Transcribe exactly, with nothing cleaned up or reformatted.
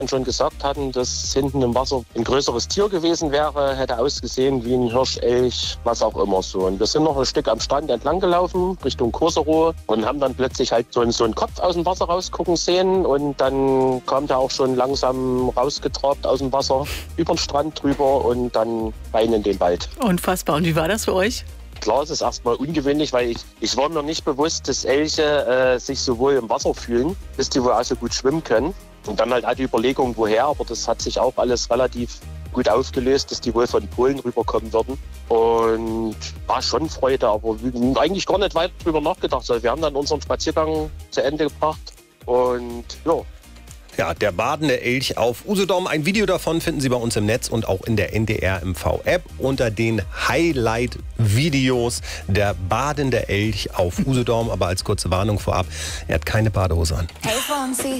schon gesagt hatten, dass hinten im Wasser ein größeres Tier gewesen wäre, hätte ausgesehen wie ein Hirsch, Elch, was auch immer so. Und wir sind noch ein Stück am Strand entlang gelaufen, Richtung Koserow, und haben dann plötzlich halt so einen, so einen Kopf aus dem Wasser rausgucken sehen. Und dann kam der auch schon langsam rausgetrabt aus dem Wasser, über den Strand drüber und dann rein in den Wald. Unfassbar. Und wie war das für euch? Klar, es ist erstmal ungewöhnlich, weil ich, ich war mir nicht bewusst, dass Elche äh, sich sowohl im Wasser fühlen, bis die wohl auch so gut schwimmen können. Und dann halt auch die Überlegung, woher, aber das hat sich auch alles relativ gut aufgelöst, dass die wohl von Polen rüberkommen würden. Und war schon Freude, aber wir haben eigentlich gar nicht weiter drüber nachgedacht. Also wir haben dann unseren Spaziergang zu Ende gebracht und ja. Ja, der badende Elch auf Usedom. Ein Video davon finden Sie bei uns im Netz und auch in der N D R M V-App unter den Highlight-Videos. Der badende Elch auf Usedom, aber als kurze Warnung vorab, er hat keine Badehose an. Hey Fonzie.